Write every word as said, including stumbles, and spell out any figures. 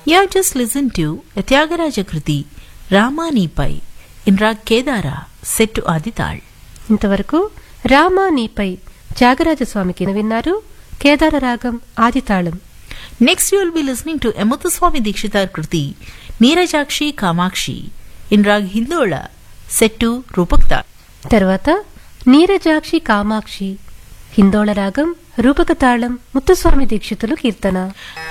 You have just listened to a Tyagaraja Kruti, Ramanipai, in Rag Kedara, set to Adital. ఇంతవరకు రామా నీపై త్యాగరాజస్వామికి విన్నారు. కేదార రాగం ఆదితాళం. Next you will be listening to Emuthuswami Dikshitar Kruti, Neerajakshi Kamakshi, in Rag Hindola, set to Rupakta. తర్వాత నీరజాక్షి కామాక్షి హిందోళ రాగం రూపక తాళం ముత్తుస్వామి దీక్షితులు కీర్తన.